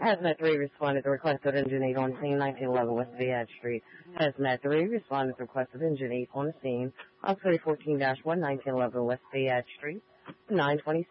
Hazmat 3 responded to request of Engine 8 on scene, 1911 West Viad Street. Hazmat 3 responded to request of Engine 8 on the scene, Osprey 14-1, 1911 West Viad Street, 926.